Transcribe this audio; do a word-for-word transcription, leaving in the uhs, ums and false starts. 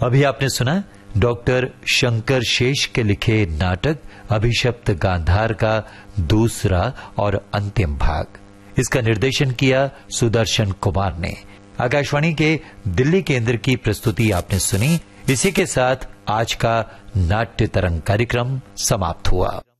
अभी आपने सुना डॉक्टर शंकर शेष के लिखे नाटक अभिशप्त गांधार का दूसरा और अंतिम भाग। इसका निर्देशन किया सुदर्शन कुमार ने। आकाशवाणी के दिल्ली केंद्र की प्रस्तुति आपने सुनी। इसी के साथ आज का नाट्य तरंग कार्यक्रम समाप्त हुआ।